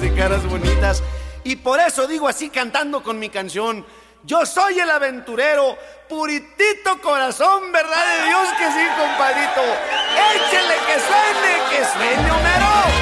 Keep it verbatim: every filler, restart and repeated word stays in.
ojos y caras bonitas. Y por eso digo así cantando con mi canción: yo soy el aventurero, puritito corazón, verdad de Dios que sí, compadrito. Échele que suene, que suene, Homero.